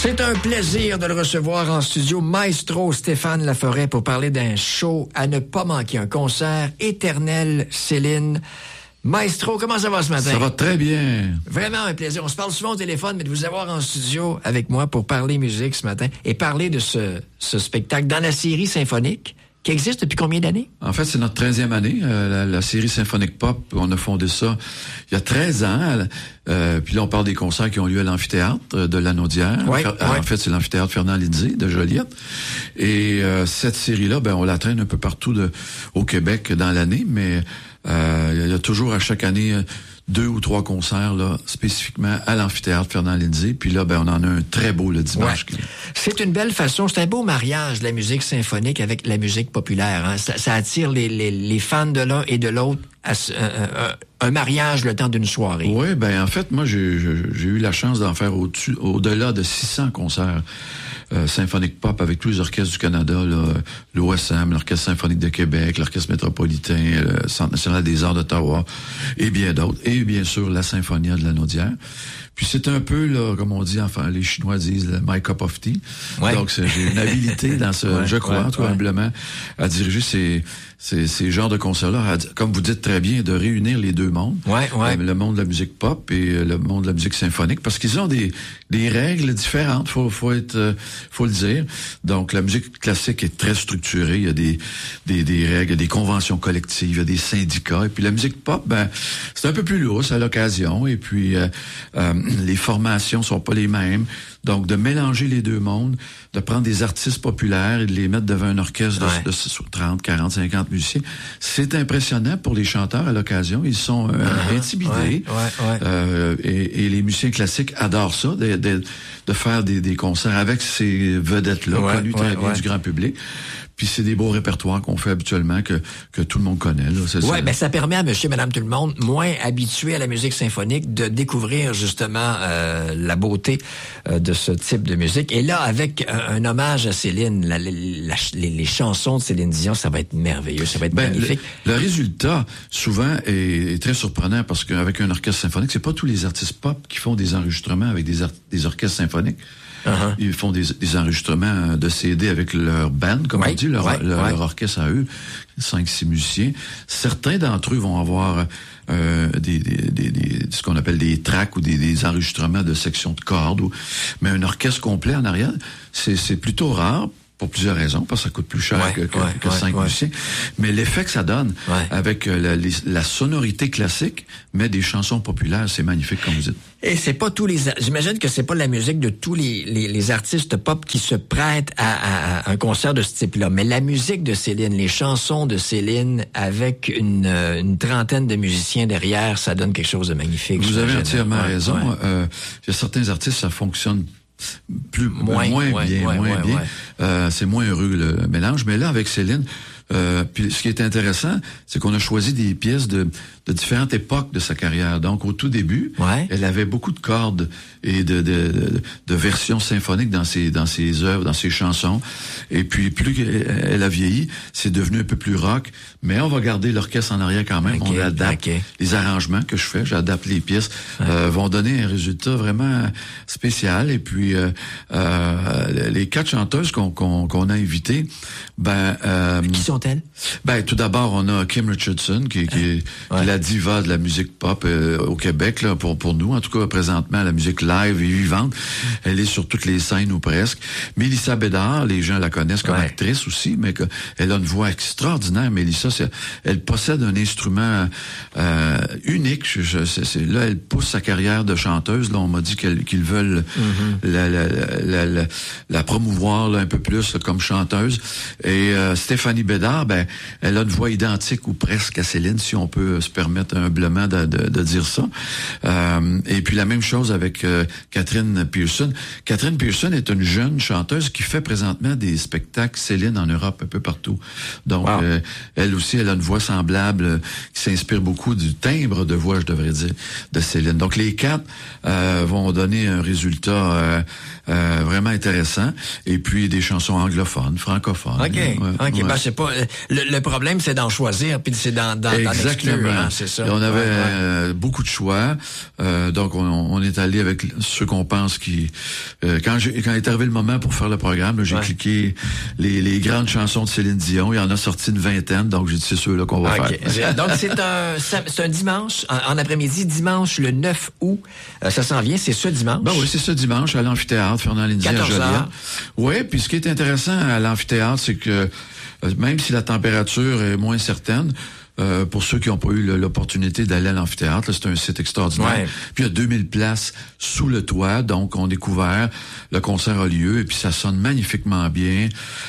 C'est un plaisir de le recevoir en studio, Maestro Stéphane Laforêt, pour parler d'un show à ne pas manquer, un concert éternel Céline. Maestro, comment ça va ce matin? Ça va très bien. Vraiment un plaisir. On se parle souvent au téléphone, mais de vous avoir en studio avec moi pour parler musique ce matin et parler de ce spectacle dans la série symphonique qui existe depuis combien d'années? En fait, c'est notre 13e année, la série Symphonique Pop. On a fondé ça il y a 13 ans. Puis là, on parle des concerts qui ont lieu à l'amphithéâtre de Lanaudière. Ouais, En fait, c'est l'amphithéâtre Fernand Lindsay de Joliette. Et cette série-là, on la traîne un peu partout au Québec dans l'année, mais il y a toujours à chaque année 2 ou 3 concerts là, spécifiquement à l'amphithéâtre Fernand Lindsay. Puis là, on en a un très beau le dimanche. Ouais. C'est une belle façon, c'est un beau mariage de la musique symphonique avec la musique populaire. Hein? Ça attire les fans de l'un et de l'autre à un mariage le temps d'une soirée. Oui, en fait, moi, j'ai eu la chance d'en faire au-delà de 600 concerts symphoniques pop avec tous les orchestres du Canada, l'OSM, l'Orchestre symphonique de Québec, l'Orchestre métropolitain, le Centre national des arts d'Ottawa et bien d'autres. Et bien sûr, la Symphonia de Lanaudière. Puis c'est un peu, là, comme on dit, enfin, les Chinois disent « my cup of tea ». Ouais. Donc, j'ai une habilité dans ce, je crois, tout humblement, à diriger ces genres de concerts-là, comme vous dites très bien, de réunir les deux mondes. Ouais. Le monde de la musique pop et le monde de la musique symphonique, parce qu'ils ont des règles différentes, faut le dire. Donc, la musique classique est très structurée, il y a des règles, des conventions collectives, il y a des syndicats. Et puis la musique pop, c'est un peu plus lousse à l'occasion. Et puis, les formations sont pas les mêmes. Donc, de mélanger les deux mondes, de prendre des artistes populaires et de les mettre devant un orchestre de 30, 40, 50 musiciens, c'est impressionnant pour les chanteurs à l'occasion. Ils sont intimidés. Et les musiciens classiques adorent ça, de faire des concerts avec ces vedettes-là, connues très bien du grand public. Puis c'est des beaux répertoires qu'on fait habituellement que tout le monde connaît. Là, ça permet à monsieur, madame, tout le monde, moins habitué à la musique symphonique, de découvrir justement la beauté de ce type de musique. Et là, avec un hommage à Céline, les chansons de Céline Dion, ça va être merveilleux, ça va être magnifique. Le résultat, souvent, est très surprenant parce qu'avec un orchestre symphonique, c'est pas tous les artistes pop qui font des enregistrements avec des orchestres symphoniques. Uh-huh. Ils font des enregistrements de CD avec leur band, comme on dit, leur orchestre à eux, 5-6 musiciens. Certains d'entre eux vont avoir ce qu'on appelle des tracks ou des enregistrements de sections de cordes, mais un orchestre complet en arrière, c'est plutôt rare. Pour plusieurs raisons, parce que ça coûte plus cher que 5 musiciens. Mais l'effet que ça donne avec la sonorité classique, mais des chansons populaires, c'est magnifique, comme vous dites. Et c'est pas j'imagine que c'est pas la musique de tous les artistes pop qui se prêtent à un concert de ce type-là. Mais la musique de Céline, les chansons de Céline, avec une trentaine de musiciens derrière, ça donne quelque chose de magnifique. Vous avez entièrement raison. Il y a certains artistes, ça fonctionne moins bien. C'est moins heureux le mélange. Mais là, avec Céline, puis ce qui est intéressant, c'est qu'on a choisi des pièces de différentes époques de sa carrière. Donc, au tout début, elle avait beaucoup de cordes et de versions symphoniques dans ses œuvres, dans ses chansons. Et puis, plus elle a vieilli, c'est devenu un peu plus rock. Mais on va garder l'orchestre en arrière quand même. On adapte les arrangements que je fais. J'adapte les pièces. Vont donner un résultat vraiment spécial. Et puis, les 4 chanteuses qu'on a invitées, qui sont-elles? Tout d'abord, on a Kim Richardson, qui est la diva de la musique pop au Québec, là, pour nous. En tout cas, présentement, la musique live et vivante. Elle est sur toutes les scènes ou presque. Mélissa Bédard, les gens la connaissent comme actrice aussi, mais elle a une voix extraordinaire. Mélissa, elle possède un instrument unique. Là, elle pousse sa carrière de chanteuse. Là, on m'a dit qu'ils veulent la promouvoir là, un peu plus là, comme chanteuse. Et Stéphanie Bédard, elle a une voix identique ou presque à Céline, si on peut se permettre humblement de dire ça. Et puis la même chose avec Catherine Pearson. Catherine Pearson est une jeune chanteuse qui fait présentement des spectacles Céline en Europe, un peu partout. Donc, elle aussi, elle a une voix semblable qui s'inspire beaucoup du timbre de voix, je devrais dire, de Céline. Donc, les 4 vont donner un résultat vraiment intéressant. Et puis, des chansons anglophones, francophones. OK. C'est pas le problème, c'est d'en choisir, puis c'est d'en Exactement. exclure, hein, c'est ça. Et on avait beaucoup de choix. Donc, on est allé avec ceux qu'on pense qui... quand est arrivé le moment pour faire le programme, là, j'ai cliqué les grandes chansons de Céline Dion. Il y en a sorti une vingtaine, donc j'ai dit c'est ceux-là qu'on va faire. Donc, c'est un dimanche, en après-midi, dimanche le 9 août. Ça s'en vient, c'est ce dimanche? Ben oui, c'est ce dimanche à l'amphithéâtre Fernand Lindsay à Joliette. Oui, puis ce qui est intéressant à l'amphithéâtre, c'est que même si la température est moins certaine, pour ceux qui n'ont pas eu l'opportunité d'aller à l'amphithéâtre, là, c'est un site extraordinaire. Ouais. Puis il y a 2000 places sous le toit, donc on découvert, le concert a lieu et puis ça sonne magnifiquement bien.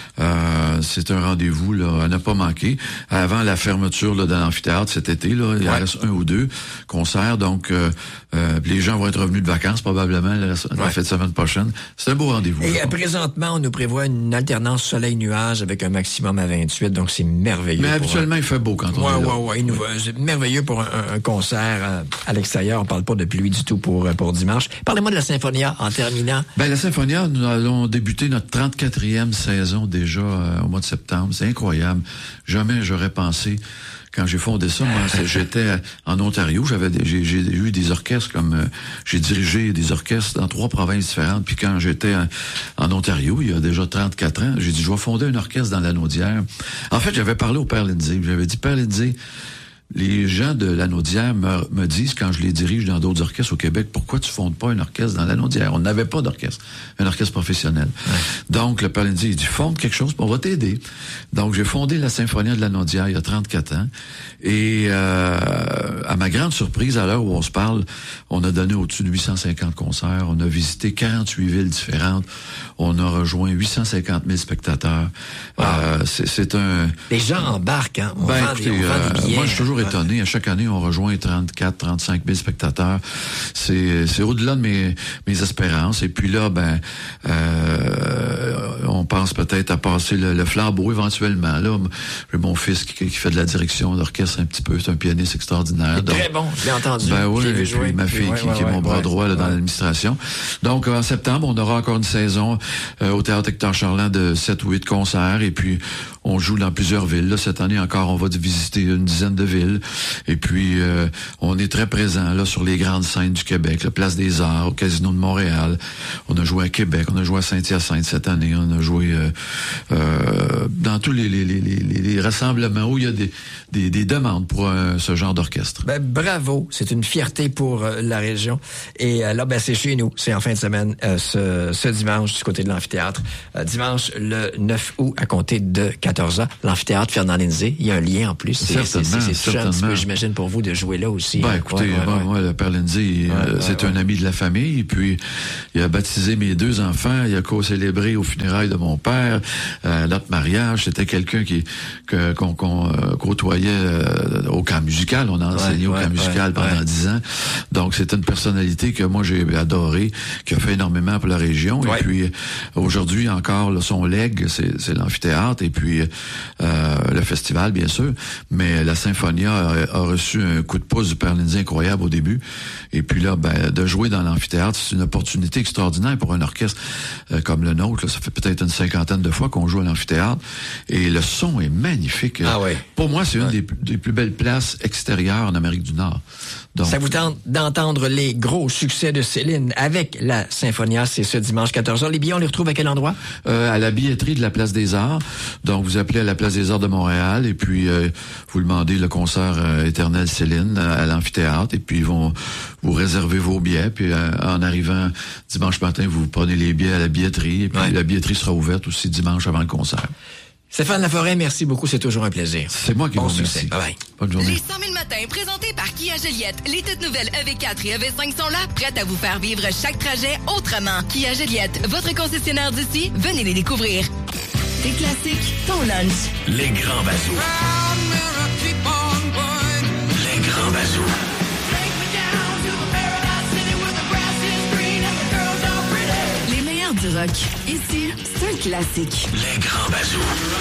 C'est un rendez-vous là, à ne pas manquer. Avant la fermeture là, de l'amphithéâtre cet été, là, il en reste 1 ou 2 concerts, donc les gens vont être revenus de vacances probablement la fin de semaine prochaine. C'est un beau rendez-vous. Et présentement, on nous prévoit une alternance soleil-nuage avec un maximum à 28, donc c'est merveilleux. Mais habituellement, il fait beau quand on est là. C'est merveilleux pour un concert à l'extérieur. On parle pas de pluie du tout pour dimanche. Parlez-moi de la Symphonia en terminant. Ben la Symphonia, nous allons débuter notre 34e saison déjà au mois de septembre. C'est incroyable. Jamais j'aurais pensé. Quand j'ai fondé ça, moi, j'étais en Ontario, j'ai eu des orchestres j'ai dirigé des orchestres dans 3 provinces différentes. Puis quand j'étais en Ontario, il y a déjà 34 ans, j'ai dit je vais fonder un orchestre dans l'Anaudière. En fait, j'avais parlé au Père Lindsay, j'avais dit Père Lindsay, les gens de l'Anaudière me disent, quand je les dirige dans d'autres orchestres au Québec, pourquoi tu fondes pas un orchestre dans l'Anaudière? On n'avait pas d'orchestre, un orchestre professionnel. Ouais. Donc, le Père Lindsay, il dit, fonde quelque chose, on va t'aider. Donc, j'ai fondé la Symphonia de l'Anaudière il y a 34 ans. Et à ma grande surprise, à l'heure où on se parle, on a donné au-dessus de 850 concerts, on a visité 48 villes différentes, on a rejoint 850 000 spectateurs. Wow. C'est un... Les gens embarquent, hein? On vend des billets. Moi, je suis toujours étonné. À chaque année, on rejoint 34, 35 000 spectateurs. C'est au-delà de mes espérances. Et puis là, on pense peut-être à passer le flambeau éventuellement. Là, j'ai mon fils qui fait de la direction d'orchestre un petit peu. C'est un pianiste extraordinaire. Donc, très bon, je l'ai entendu. Oui, et puis ma fille qui est mon bras droit là, dans l'administration. Donc, en septembre, on aura encore une saison au Théâtre Hector Charland de 7 ou 8 concerts. Et puis, on joue dans plusieurs villes. Là, cette année encore, on va visiter une dizaine de villes. Et puis, on est très présent là sur les grandes scènes du Québec, la Place des Arts, au Casino de Montréal. On a joué à Québec, on a joué à Saint-Hyacinthe cette année, on a joué dans tous les rassemblements où il y a des demandes pour ce genre d'orchestre. Ben, bravo, c'est une fierté pour la région. Et là, c'est chez nous, c'est en fin de semaine, ce dimanche du côté de l'amphithéâtre. Dimanche, le 9 août, à compter de 14h, l'amphithéâtre Fernand Lindsay. Il y a un lien en plus. C'est un petit peu, j'imagine, pour vous de jouer là aussi. Écoutez, moi, le Père Lindsay, c'est un ami de la famille. Et puis, il a baptisé mes 2 enfants. Il a co-célébré aux funérailles de mon père. Notre mariage, c'était quelqu'un qu'on côtoyait au camp musical. On a enseigné au camp musical pendant 10 ans. Donc, c'est une personnalité que moi, j'ai adoré, qui a fait énormément pour la région. Ouais. Et puis, aujourd'hui, encore, là, son legs, c'est l'amphithéâtre. Et puis, le festival, bien sûr. Mais la Symphonia a reçu un coup de pouce du Père Lindsay incroyable au début. Et puis là, de jouer dans l'amphithéâtre, c'est une opportunité extraordinaire pour un orchestre comme le nôtre. Là, ça fait peut-être une 50aine de fois qu'on joue à l'amphithéâtre. Et le son est magnifique. Pour moi, c'est une des plus belles places extérieures en Amérique du Nord. Donc, ça vous tente d'entendre les gros succès de Céline avec la Symphonia, c'est ce dimanche 14h. Les billets, on les retrouve à quel endroit? À la billetterie de la Place des Arts. Donc, vous appelez à la Place des Arts de Montréal et puis vous demandez le concert éternel Céline à l'amphithéâtre et puis ils vont vous réserver vos billets. Puis en arrivant dimanche matin, vous prenez les billets à la billetterie et puis la billetterie sera ouverte aussi dimanche avant le concert. Stéphane Laforêt, merci beaucoup, c'est toujours un plaisir. C'est moi qui vous remercie. Bye-bye. Bonne journée. Les 100 000 matins présentés par Kia Joliette. Les toutes nouvelles EV4 et EV5 sont là, prêtes à vous faire vivre chaque trajet autrement. Kia Joliette, votre concessionnaire d'ici, venez les découvrir. Tes classiques, ton lunch. Les grands bazous. Les grands bazous. Les meilleurs du rock. Ici, c'est un classique. Les grands bazous.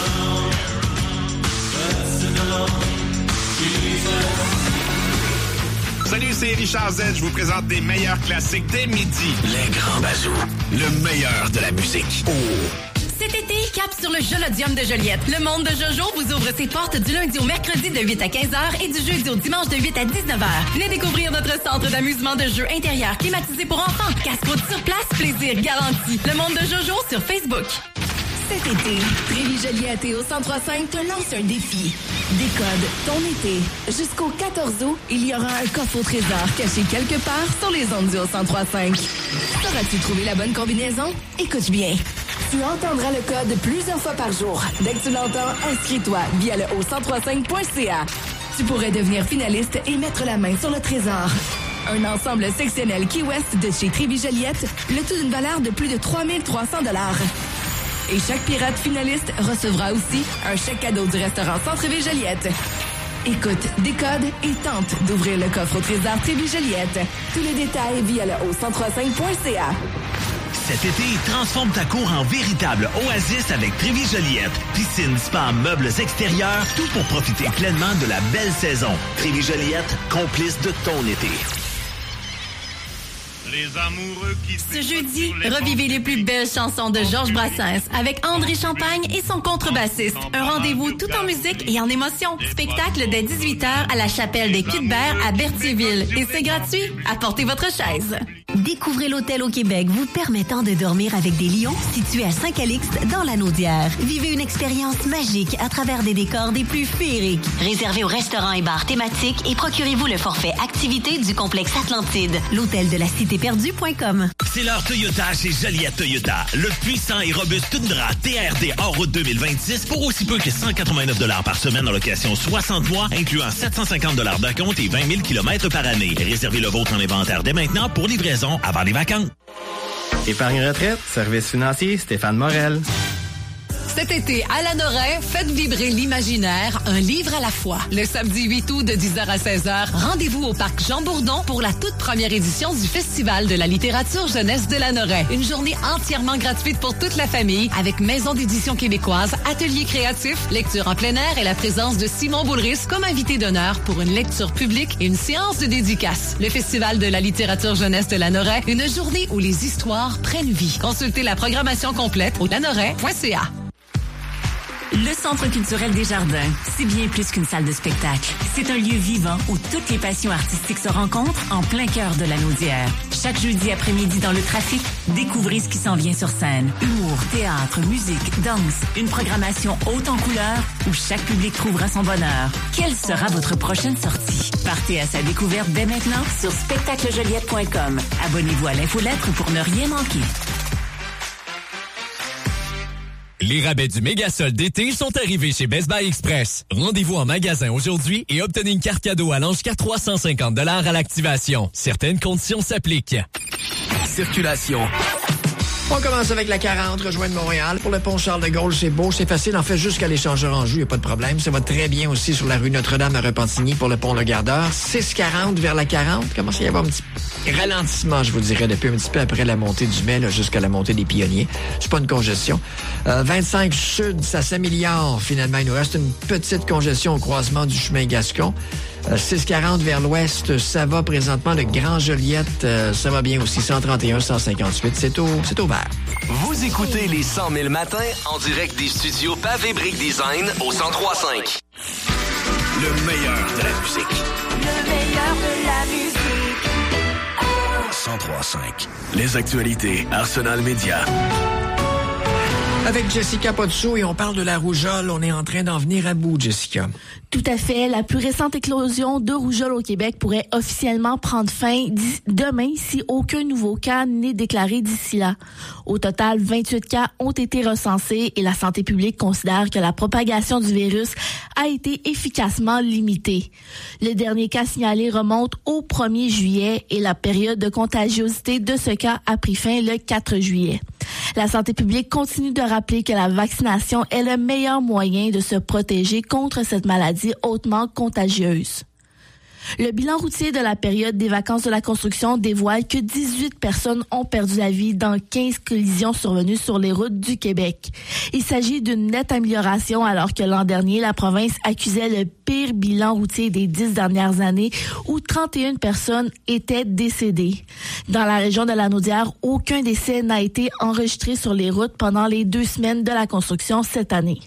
Salut, c'est Richard Z. Je vous présente des meilleurs classiques dès midi. Les grands bazous. Le meilleur de la musique. Cet été, cap sur le Jolodium de Joliette. Le monde de Jojo vous ouvre ses portes du lundi au mercredi de 8 à 15h et du jeudi au dimanche de 8 à 19h. Venez découvrir notre centre d'amusement de jeux intérieurs climatisé pour enfants. Casse-croûte sur place, plaisir garanti. Le monde de Jojo sur Facebook. Cet été, Trévis-Joliette et au 103.5 te lance un défi. Décode ton été. Jusqu'au 14 août, il y aura un coffre au trésor caché quelque part sur les ondes du 103.5. Sauras-tu trouver la bonne combinaison? Écoute bien. Tu entendras le code plusieurs fois par jour. Dès que tu l'entends, inscris-toi via le au1035.ca. Tu pourrais devenir finaliste et mettre la main sur le trésor. Un ensemble sectionnel Key West de chez Trévis-Joliette, le tout d'une valeur de plus de 3300 $. Et chaque pirate finaliste recevra aussi un chèque cadeau du restaurant Centre-Ville Joliette. Écoute, décode et tente d'ouvrir le coffre au trésor Trévis-Joliette. Tous les détails via le au1035.ca. Cet été, transforme ta cour en véritable oasis avec Trévis-Joliette. Piscine, spa, meubles extérieurs, tout pour profiter pleinement de la belle saison. Trévis-Joliette, complice de ton été. Les amoureux qui Ce jeudi, revivez les plus belles chansons de Georges Brassens avec André Champagne et son contrebassiste. Un rendez-vous tout en musique et en émotion. Spectacle dès 18h à la chapelle des Cuthbert à Berthierville. Et c'est gratuit. Apportez votre chaise. Découvrez l'hôtel au Québec vous permettant de dormir avec des lions situés à Saint-Calixte dans l'Anaudière. Vivez une expérience magique à travers des décors des plus féeriques. Réservez au restaurant et bar thématique et procurez-vous le forfait activité du complexe Atlantide. L'hôtel de la Cité-Perdue.com. C'est l'heure Toyota chez Joliette Toyota. Le puissant et robuste Tundra TRD hors route 2026 pour aussi peu que 189 $ par semaine en location 60 mois, incluant 750 $ d'acompte et 20 000 km par année. Réservez le vôtre en inventaire dès maintenant pour livraison avant les vacances. Épargne retraite, service financier, Stéphane Morel. Cet été, à la Norain, faites vibrer l'imaginaire, un livre à la fois. Le samedi 8 août de 10h à 16h, rendez-vous au parc Jean-Bourdon pour la toute première édition du Festival de la littérature jeunesse de la Norain. Une journée entièrement gratuite pour toute la famille, avec maison d'édition québécoise, ateliers créatifs, lecture en plein air et la présence de Simon Boulris comme invité d'honneur pour une lecture publique et une séance de dédicace. Le Festival de la littérature jeunesse de la Norain, une journée où les histoires prennent vie. Consultez la programmation complète au lanorain.ca. Le Centre culturel des Jardins, c'est bien plus qu'une salle de spectacle. C'est un lieu vivant où toutes les passions artistiques se rencontrent en plein cœur de la Naudière. Chaque jeudi après-midi dans le trafic, découvrez ce qui s'en vient sur scène. Humour, théâtre, musique, danse, une programmation haute en couleurs où chaque public trouvera son bonheur. Quelle sera votre prochaine sortie? Partez à sa découverte dès maintenant sur spectaclejoliette.com. Abonnez-vous à l'infolettre pour ne rien manquer. Les rabais du méga-solde d'été sont arrivés chez Best Buy Express. Rendez-vous en magasin aujourd'hui et obtenez une carte cadeau allant jusqu'à 350 $ à l'activation. Certaines conditions s'appliquent. Circulation. On commence avec la 40, rejoindre Montréal. Pour le pont Charles-de-Gaulle, c'est beau, c'est facile. En fait, jusqu'à l'échangeur-en-jus, il n'y a pas de problème. Ça va très bien aussi sur la rue Notre-Dame à Repentigny pour le pont Le Gardeur. 6,40 vers la 40. Commence à y avoir un petit ralentissement, je vous dirais, depuis un petit peu après la montée du Mai, là, jusqu'à la montée des Pionniers. C'est pas une congestion. 25 sud, ça s'améliore finalement. Il nous reste une petite congestion au croisement du chemin Gascon. 6,40 vers l'ouest, ça va présentement. Le Grand Joliette, ça va bien aussi. 131, 158, c'est au vert. Vous écoutez les 100 000 matins en direct des studios Pavé Brick Design au 103.5. Le meilleur de la musique. Le meilleur de la musique. 103.5. Les actualités Arsenal Média. Avec Jessica Potsou et on parle de la rougeole. On est en train d'en venir à bout, Jessica. Tout à fait. La plus récente éclosion de rougeole au Québec pourrait officiellement prendre fin demain si aucun nouveau cas n'est déclaré d'ici là. Au total, 28 cas ont été recensés et la santé publique considère que la propagation du virus a été efficacement limitée. Le dernier cas signalé remonte au 1er juillet et la période de contagiosité de ce cas a pris fin le 4 juillet. La santé publique continue de rappeler que la vaccination est le meilleur moyen de se protéger contre cette maladie hautement contagieuse. Le bilan routier de la période des vacances de la construction dévoile que 18 personnes ont perdu la vie dans 15 collisions survenues sur les routes du Québec. Il s'agit d'une nette amélioration alors que l'an dernier, la province accusait le pire bilan routier des 10 dernières années où 31 personnes étaient décédées. Dans la région de la Naudière, aucun décès n'a été enregistré sur les routes pendant les 2 semaines de la construction cette année.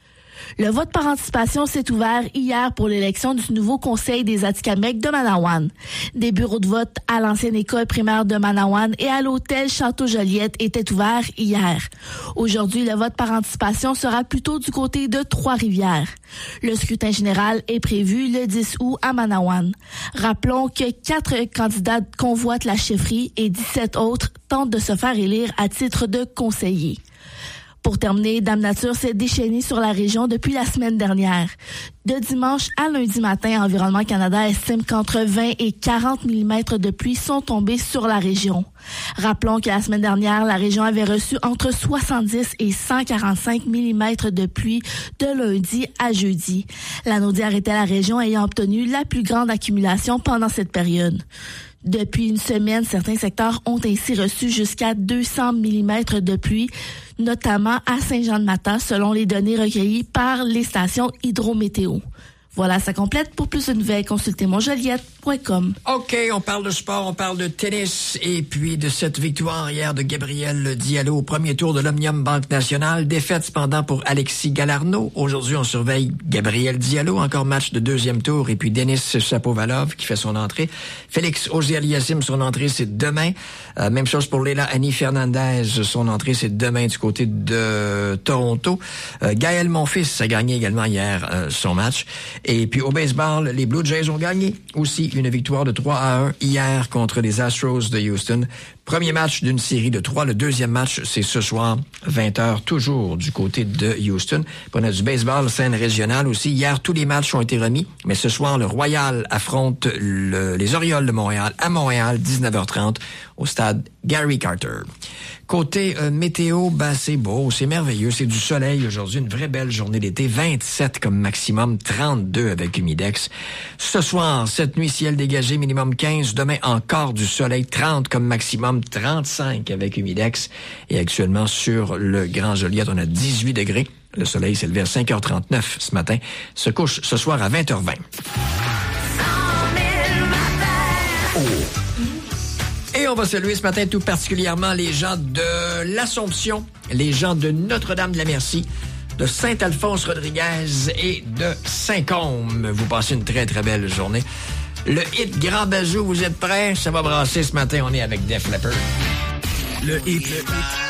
Le vote par anticipation s'est ouvert hier pour l'élection du nouveau conseil des Atikamekw de Manawan. Des bureaux de vote à l'ancienne école primaire de Manawan et à l'hôtel Château-Joliette étaient ouverts hier. Aujourd'hui, le vote par anticipation sera plutôt du côté de Trois-Rivières. Le scrutin général est prévu le 10 août à Manawan. Rappelons que 4 candidats convoitent la chefferie et 17 autres tentent de se faire élire à titre de conseiller. Pour terminer, Dame Nature s'est déchaînée sur la région depuis la semaine dernière. De dimanche à lundi matin, Environnement Canada estime qu'entre 20 et 40 mm de pluie sont tombés sur la région. Rappelons que la semaine dernière, la région avait reçu entre 70 et 145 mm de pluie de lundi à jeudi. La Naudière était la région ayant obtenu la plus grande accumulation pendant cette période. Depuis une semaine, certains secteurs ont ainsi reçu jusqu'à 200 mm de pluie, notamment à Saint-Jean-de-Mata, selon les données recueillies par les stations Hydrométéo. Voilà, ça complète. Pour plus de nouvelles, consultez monjoliette.com. OK, on parle de sport, on parle de tennis et puis de cette victoire hier de Gabriel Diallo au premier tour de l'Omnium Banque Nationale. Défaite cependant pour Alexis Galarneau. Aujourd'hui, on surveille Gabriel Diallo, encore match de deuxième tour, et puis Denis Shapovalov qui fait son entrée. Félix Auger-Aliassime, son entrée, c'est demain. Même chose pour Leila Annie Fernandez, son entrée, c'est demain du côté de Toronto. Gaël Monfils a gagné également hier son match. Et puis au baseball, les Blue Jays ont gagné aussi une victoire de 3-1 hier contre les Astros de Houston. Premier match d'une série de 3. Le deuxième match, c'est ce soir, 20h, toujours du côté de Houston. Puis on a du baseball, scène régionale aussi. Hier, tous les matchs ont été remis, mais ce soir, le Royal affronte les Orioles de Montréal à Montréal, 19h30, au stade Gary Carter. Côté météo, ben c'est beau, c'est merveilleux, c'est du soleil aujourd'hui, une vraie belle journée d'été, 27 comme maximum, 32 avec humidex. Ce soir, cette nuit, ciel dégagé, minimum 15. Demain, encore du soleil, 30 comme maximum, 35 avec humidex. Et actuellement, sur le Grand Joliette, on a 18 degrés. Le soleil s'est levé à 5h39 ce matin, se couche ce soir à 20h20. Oh. Et on va saluer ce matin tout particulièrement les gens de l'Assomption, les gens de Notre-Dame-de-la-Merci, de Saint-Alphonse-Rodriguez et de Saint-Côme. Vous passez une très, très belle journée. Le hit Grand Bazou, vous êtes prêts? Ça va brasser ce matin, on est avec Def Leppard. Le hit.